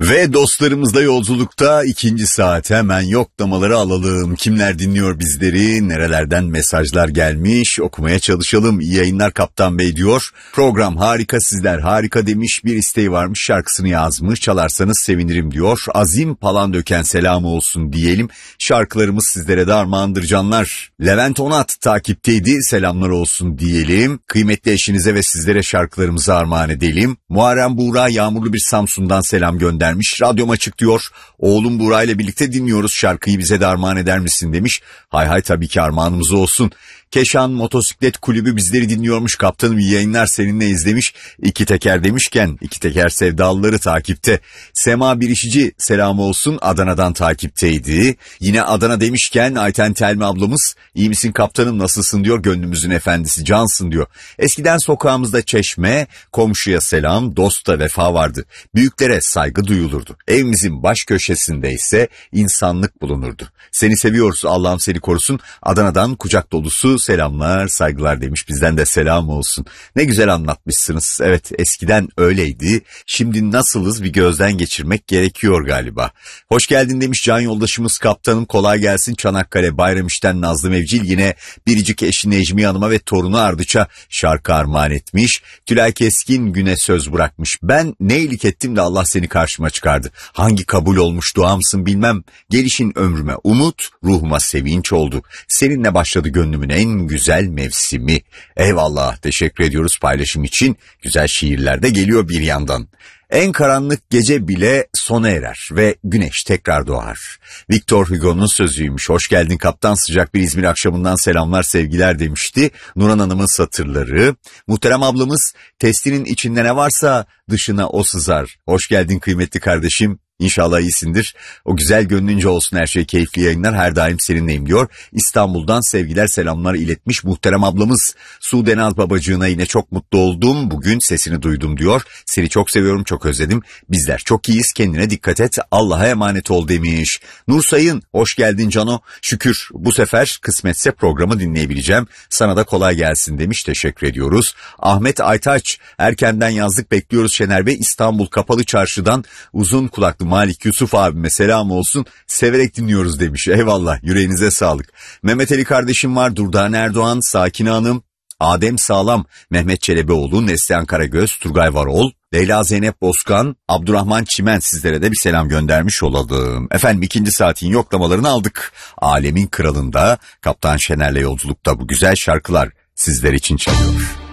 Ve dostlarımızla yolculukta ikinci saat hemen yoklamaları alalım. Kimler dinliyor bizleri, nerelerden mesajlar gelmiş okumaya çalışalım. İyi yayınlar Kaptan Bey diyor. Program harika, sizler harika demiş, bir isteği varmış, şarkısını yazmış, çalarsanız sevinirim diyor. Azim Palandöken selamı olsun diyelim. Şarkılarımız sizlere de armağandır canlar. Levent Onat takipteydi, selamlar olsun diyelim. Kıymetli eşinize ve sizlere şarkılarımızı armağan edelim. Muharrem Buğra yağmurlu bir Samsun'dan selam göndermiş. Radyom açık diyor. Oğlum Buğra ile birlikte dinliyoruz. Şarkıyı bize de armağan eder misin demiş. Hay hay, tabii ki armağanımız olsun. Keşan Motosiklet Kulübü bizleri dinliyormuş. Kaptanım iyi yayınlar, seninle izlemiş. İki teker demişken iki teker sevdalıları takipte. Sema Birişici selamı olsun, Adana'dan takipteydi. Yine Adana demişken Ayten Telmi ablamız iyi misin kaptanım, nasılsın diyor. Gönlümüzün efendisi cansın diyor. Eskiden sokağımızda çeşme, komşuya selam, dosta vefa vardı. Büyüklere saygı duyulurdu. Evimizin baş köşesinde ise insanlık bulunurdu. Seni seviyoruz, Allah'ım seni korusun. Adana'dan kucak dolusu selamlar, saygılar demiş. Bizden de selam olsun. Ne güzel anlatmışsınız. Evet, eskiden öyleydi. Şimdi nasılız bir gözden geçirmek gerekiyor galiba. Hoş geldin demiş can yoldaşımız kaptanım. Kolay gelsin. Çanakkale Bayramiş'ten Nazlı Mevcil yine biricik eşi Necmi Hanım'a ve torunu Ardıç'a şarkı armağan etmiş. Tülay Keskin güne söz bırakmış. Ben ne iyilik ettim de Allah seni karşıma çıkardı. Hangi kabul olmuş duamsın bilmem. Gelişin ömrüme umut, ruhuma sevinç oldu. Seninle başladı gönlümün en güzel mevsimi. Eyvallah, teşekkür ediyoruz paylaşım için. Güzel şiirler de geliyor bir yandan. En karanlık gece bile sona erer ve güneş tekrar doğar. Victor Hugo'nun sözüymüş. Hoş geldin kaptan, sıcak bir İzmir akşamından selamlar sevgiler demişti. Nurhan Hanım'ın satırları. Muhterem ablamız, testinin içinde ne varsa dışına o sızar. Hoş geldin kıymetli kardeşim. İnşallah iyisindir. O güzel gönlünce olsun her şey, keyifli yayınlar, her daim seninleyim diyor. İstanbul'dan sevgiler selamlar iletmiş muhterem ablamız. Sudenaz babacığına yine çok mutlu oldum. Bugün sesini duydum diyor. Seni çok seviyorum, çok özledim. Bizler çok iyiyiz, kendine dikkat et, Allah'a emanet ol demiş. Nur Sayın hoş geldin Cano. Şükür bu sefer kısmetse programı dinleyebileceğim. Sana da kolay gelsin demiş, teşekkür ediyoruz. Ahmet Aytaç, erkenden yazdık bekliyoruz Şener Bey. İstanbul Kapalı Çarşı'dan uzun kulaklı Malik Yusuf abime selam olsun, severek dinliyoruz demiş. Eyvallah, yüreğinize sağlık. Mehmet Ali kardeşim var, Durdan Erdoğan, Sakine Hanım, Adem Sağlam, Mehmet Çelebioğlu, Neslihan Karagöz, Turgay Varol, Leyla Zeynep Bozkan, Abdurrahman Çimen sizlere de bir selam göndermiş olalım. Efendim ikinci saatin yoklamalarını aldık. Alemin Kralı'nda Kaptan Şener'le yolculukta bu güzel şarkılar sizler için çalıyor.